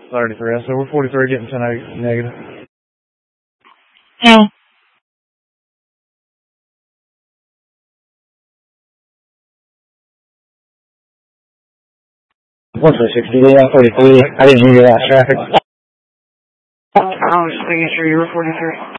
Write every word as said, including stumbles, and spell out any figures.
thirty-three. So we're forty-three getting ten eight negative. No. one three sixty, yeah, forty-three. I didn't hear that traffic. I was making sure you were forty-three.